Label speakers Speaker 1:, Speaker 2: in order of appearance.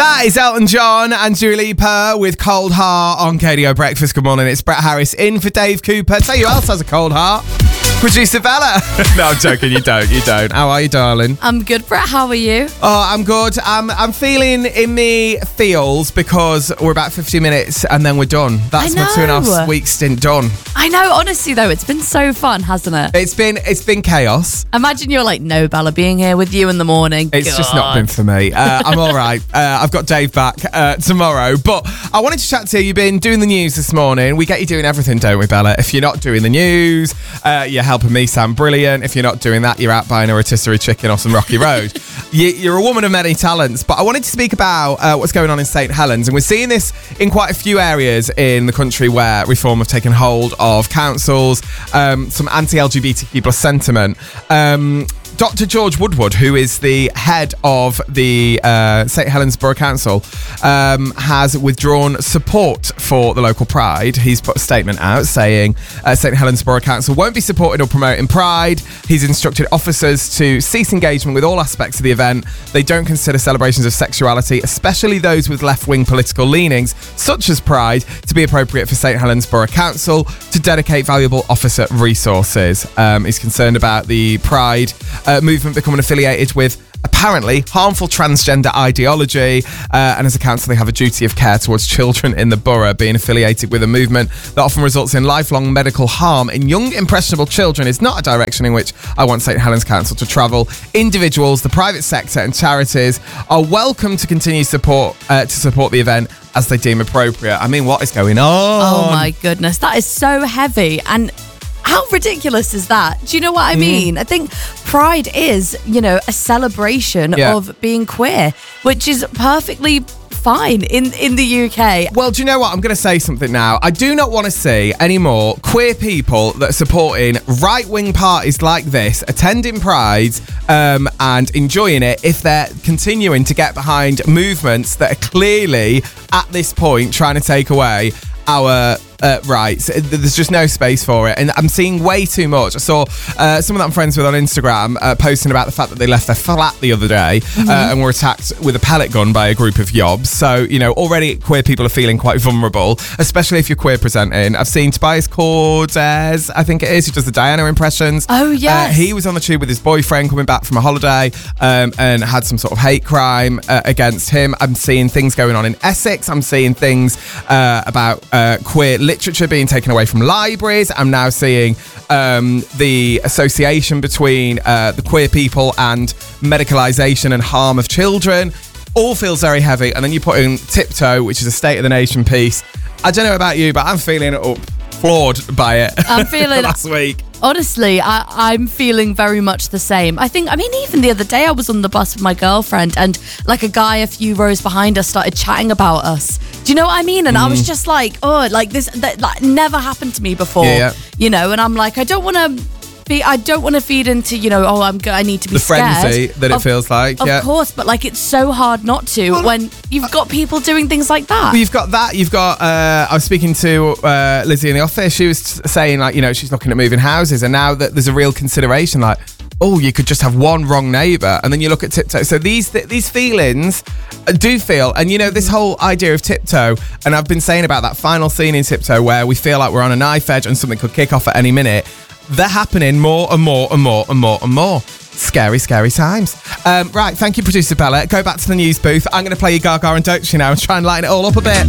Speaker 1: That is Elton John and Dua Lipa with Cold Heart on KDO Breakfast. Good morning, it's Brett Harris in for Dave Cooper. Tell you who else has a cold heart. Producer Bella. No, I'm joking, you don't. How are you, darling?
Speaker 2: I'm good, Brett. How are you?
Speaker 1: Oh, I'm good. I'm feeling in me feels because we're about 50 minutes and then we're done. That's my 2.5 week stint done.
Speaker 2: I know, honestly though, it's been so fun, hasn't it?
Speaker 1: It's been chaos.
Speaker 2: Imagine you're like, no, Bella, being here with you in the morning.
Speaker 1: It's just not been for me. I'm all right. I've got Dave back tomorrow. But I wanted to chat to you. You've been doing the news this morning. We get you doing everything, don't we, Bella? If you're not doing the news, you're helping me sound brilliant. If you're not doing that, you're out buying a rotisserie chicken off some rocky road. You're a woman of many talents. But I wanted to speak about what's going on in St Helens. And we're seeing this in quite a few areas in the country where reform have taken hold of councils, some anti-LGBTQ plus sentiment. Dr. George Woodward, who is the head of the St Helens Borough Council, has withdrawn support for the local Pride. He's put a statement out saying St Helens Borough Council won't be supporting or promoting Pride. He's instructed officers to cease engagement with all aspects of the event. They don't consider celebrations of sexuality, especially those with left-wing political leanings, such as Pride, to be appropriate for St Helens Borough Council to dedicate valuable officer resources. He's concerned about the Pride movement becoming affiliated with apparently harmful transgender ideology, and as a council they have a duty of care towards children in the borough. Being affiliated with a movement that often results in lifelong medical harm in young impressionable children is not a direction in which I want St Helens Council to travel. Individuals, the private sector and charities are welcome to continue support the event as they deem appropriate. I mean, what is going on?
Speaker 2: Oh my goodness, that is so heavy. And how ridiculous is that? Do you know what I mean? I think Pride is, a celebration of being queer, which is perfectly fine in the UK.
Speaker 1: Well, do you know what? I'm going to say something now. I do not want to see any more queer people that are supporting right-wing parties like this, attending Prides and enjoying it, if they're continuing to get behind movements that are clearly, at this point, trying to take away our rights. There's just no space for it, and I'm seeing way too much. I saw someone that I'm friends with on Instagram posting about the fact that they left their flat the other day and were attacked with a pellet gun by a group of yobs. So, already queer people are feeling quite vulnerable, especially if you're queer presenting. I've seen Tobias Cordes, I think it is, who does the Diana impressions.
Speaker 2: Oh, yes.
Speaker 1: He was on the tube with his boyfriend coming back from a holiday and had some sort of hate crime against him. I'm seeing things going on in Essex. I'm seeing things about queer literature being taken away from libraries. I'm now seeing the association between the queer people and medicalisation and harm of children. All feels very heavy. And then you put in Tiptoe, which is a State of the Nation piece. I don't know about you, but I'm feeling floored by it.
Speaker 2: I'm feeling
Speaker 1: last week.
Speaker 2: Honestly, I'm feeling very much the same. Even the other day I was on the bus with my girlfriend and like a guy a few rows behind us started chatting about us. Do you know what I mean? And I was just like, that never happened to me before.
Speaker 1: Yeah.
Speaker 2: And I'm like, I don't want to feed into, I need to be
Speaker 1: the
Speaker 2: scared.
Speaker 1: frenzy that it feels like.
Speaker 2: Of course, but it's so hard not to when you've got people doing things like that.
Speaker 1: Well, you've got that. You've got, I was speaking to Lizzie in the office. She was saying she's looking at moving houses, and now that there's a real consideration you could just have one wrong neighbour, and then you look at Tiptoe. So these feelings do feel, and this whole idea of Tiptoe, and I've been saying about that final scene in Tiptoe where we feel like we're on a knife edge and something could kick off at any minute. They're happening more and more and more and more and more. Scary, scary times. Right, thank you, producer Bella. Go back to the news booth. I'm going to play you Gaga and Doechii now and try and lighten it all up a bit.